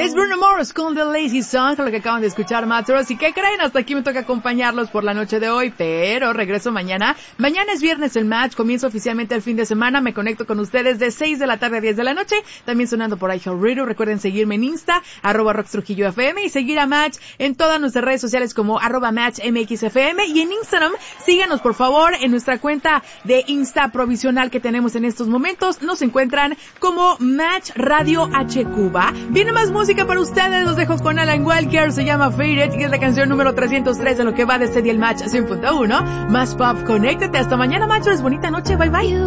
Es Bruno Mars con The Lazy Song, lo que acaban de escuchar, Matros. ¿Y qué creen? Hasta aquí me toca acompañarlos por la noche de hoy, pero regreso mañana. Mañana es viernes el match, comienza oficialmente el fin de semana. Me conecto con ustedes de 6 de la tarde a 10 de la noche, también sonando por iHeartRadio. Recuerden seguirme en Insta, @RoxTrujilloFM, y seguir a Match en todas nuestras redes sociales como @MatchMXFM, y en Instagram, síganos por favor en nuestra cuenta de Insta provisional que tenemos en estos momentos. Nos encuentran como Match Radio H Cuba. Viene más música para ustedes, los dejo con Alan Walker, se llama Faded, y es la canción número 303 de lo que va de este día el Match 100.1. Más pop, conéctate, hasta mañana, machos, bonita noche, bye bye.